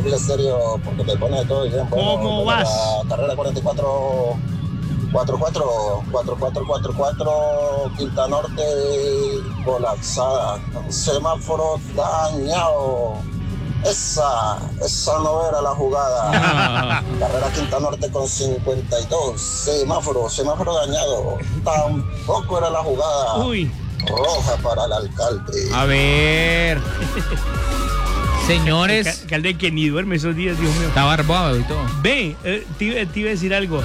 Omega Estéreo, porque te pone de todo bien. Bueno, ¿Cómo vas? La carrera 44, 44, Quinta Norte colapsada, semáforo dañado. Esa no era la jugada. Carrera Quinta Norte con 52, semáforo dañado. Tampoco era la jugada. Uy. Roja para el alcalde. A ver. Señores. Alcalde que ni duerme esos días, Dios mío. Está barbado y todo. Te iba a decir algo.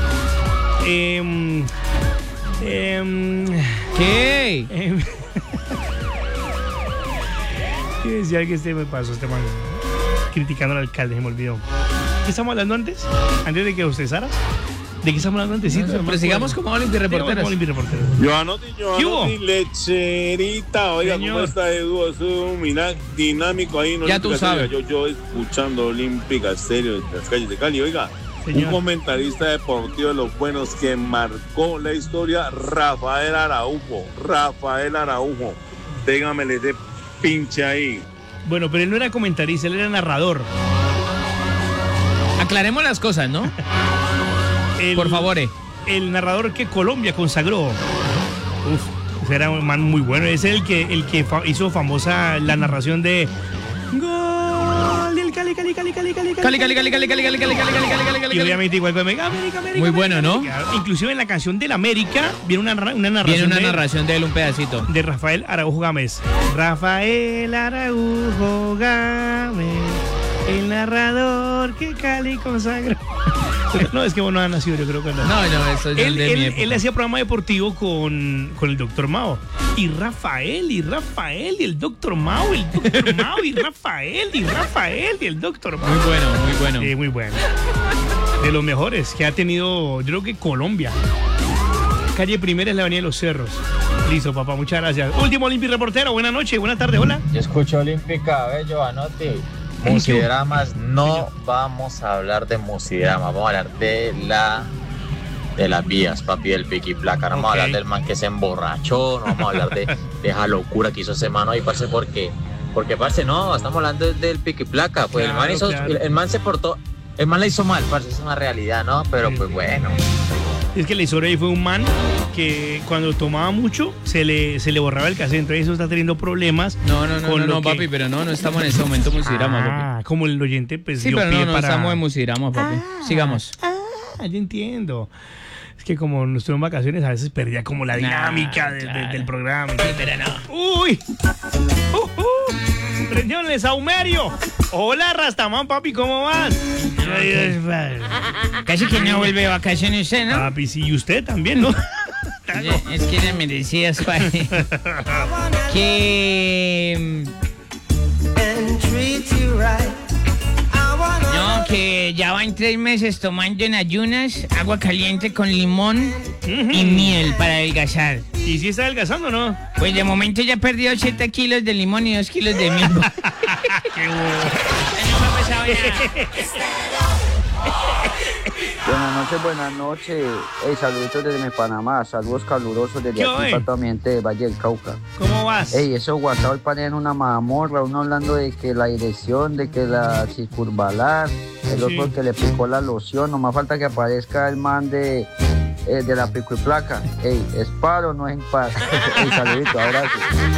¿Qué? Quiero decir algo que me pasó este man. Criticando al alcalde, se me olvidó. ¿Qué estamos hablando antes? Antes de que usted, Sara. ¿De qué estamos hablando antes? Pero sigamos como Olimpia Reporteros. Joanotti, lecherita. Oiga, Señor. ¿cómo está Edu? Es un dinámico ahí. No Ya tú sabes. Yo escuchando Olímpica Estéreo de las calles de Cali. Oiga, Señor. un comentarista deportivo de los buenos que marcó la historia, Rafael Araujo. Téngamele ese pinche ahí. Bueno, pero él no era comentarista, él era narrador. Aclaremos las cosas, ¿no? Por favor. El narrador que Colombia consagró. Uf, ese era un man muy bueno. Es el que hizo famosa la narración de Gol del Cali. Y obviamente igual con América. Muy bueno, ¿no? Inclusive en la canción del América viene una narración. Viene una narración de él, un pedacito. De Rafael Araujo Gámez. Rafael Araujo Gámez, el narrador que Cali consagró. No, es que vos no has nacido, yo creo que no. No, eso es de mi época. Él hacía programa deportivo con el Dr. Mao. Y Rafael, y el Dr. Mao, y Rafael, y el Dr. Mao. Muy bueno. Muy bueno. De los mejores que ha tenido, yo creo que Colombia. Calle Primera es la Avenida de los Cerros. Listo, papá, muchas gracias. Último Olímpico Reportero, buenas noches, buenas tardes, hola. Yo escucho Olímpica, Joanotti. Musidramas, no vamos a hablar de musidramas, vamos a hablar de las vías, papi, del piqui placa. No vamos a hablar del man que se emborrachó, no vamos a hablar de esa locura que hizo ese mano ahí, parce, porque parce, no, estamos hablando del piqui placa. Pues claro, el man se portó, el man la hizo mal, parce, es una realidad, ¿no? Pero pues bueno. Es que la historia ahí fue un man que cuando tomaba mucho se le borraba el cassette, entonces eso está teniendo problemas. No, papi, pero no estamos en ese momento musidrama, papi. Como el oyente, pues sí, dio pero pie no estamos en musidrama, papi. Sigamos. Yo entiendo. Es que como nos tuvimos vacaciones, a veces perdía como la dinámica del programa. Sí, pero no. ¡Uy! ¡Prendieron el saumerio! Hola, Rastamán, papi, ¿cómo vas? Casi que no vuelve de vacaciones usted, ¿no? Papi, sí, y usted también, ¿no? Es que le merecías, papi. Que... No, que ya van 3 meses tomando en ayunas agua caliente con limón y miel para adelgazar. ¿Y si está adelgazando o no? Pues de momento ya he perdido 7 kilos de limón y 2 kilos de miel. ¡Qué bueno! Buenas noches. Hey, saludos desde Panamá, saludos calurosos desde aquí para toda mi gente de Valle del Cauca. ¿Cómo vas? Hey, eso WhatsApp ponen una mamorra, uno hablando de que la dirección, de que la circunvalar, el otro que le picó la loción, nomás falta que aparezca el man de la pico y placa. Hey, ¿es par o no es impar? Hey, saludito, abrazo.